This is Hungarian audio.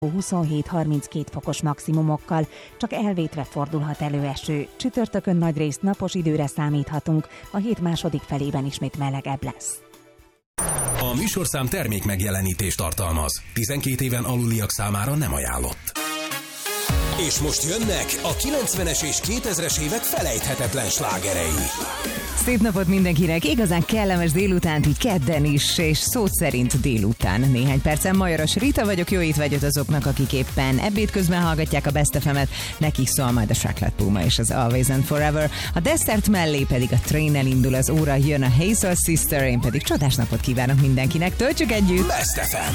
27-32 fokos maximumokkal, csak elvétve fordulhat elő eső. Csütörtökön nagyrészt napos időre számíthatunk, a hét második felében ismét melegebb lesz. A műsorszám termék megjelenítést tartalmaz. 12 éven aluliak számára nem ajánlott. És most jönnek a 90-es és 2000-es évek felejthetetlen slágerei. Szép napot mindenkinek, igazán kellemes délutánt, így kedden is, és szó szerint délután. Néhány percen Majoros Rita vagyok, jó étvágyat azoknak, akik éppen ebéd közben hallgatják a Best FM-et, nekik szól majd a Chocolate Puma és az Always and Forever. A desszert mellé pedig a Train elindul az óra, jön a Hazel Sister, én pedig csodás napot kívánok mindenkinek, töltsük együtt! Best FM!